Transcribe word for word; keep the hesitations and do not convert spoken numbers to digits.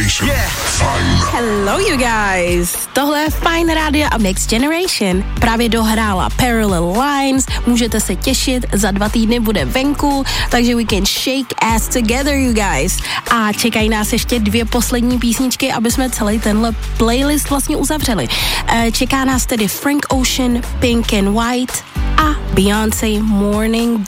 Generation. Yeah. Fajn. Hello you guys. Tohle je Fajn rádio a Next Generation. Právě dohrála Parallel Lines. Můžete se těšit, za dva týdny bude venku, takže we can shake ass together you guys. A čekají nás ještě dvě poslední písničky, aby jsme celý tenhle playlist vlastně uzavřeli. Čeká nás tedy Frank Ocean, Pink and White a Beyoncé Morning